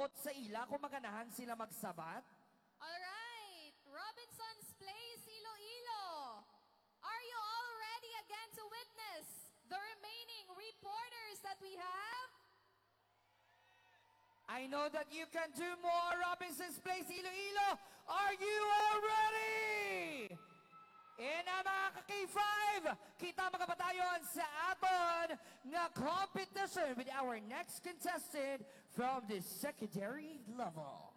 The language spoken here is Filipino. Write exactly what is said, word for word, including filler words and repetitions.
maabot sa ila kung maganahan sila magsabat? Alright, Robinson's Place, Iloilo. Are you all ready again to witness the remaining reporters that we have? I know that you can do more, Robinson's Place, Iloilo. Are you all ready? And ang mga ka-K five, kita mga batayon sa aton nga competition with our next contestant from the secondary level.